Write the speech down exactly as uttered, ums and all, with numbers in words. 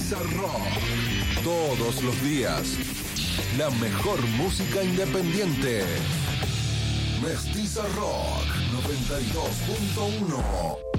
Mestiza Rock. Todos los días, la mejor música independiente. Mestiza Rock noventa y dos punto uno.